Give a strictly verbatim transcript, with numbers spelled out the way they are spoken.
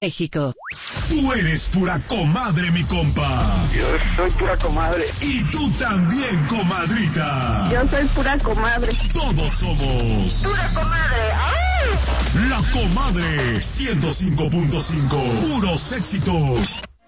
México. Tú eres pura comadre, mi compa. Yo soy pura comadre. Y tú también, comadrita. Yo soy pura comadre. Todos somos pura comadre. ¡Ay! La Comadre ciento cinco punto cinco. Puros éxitos.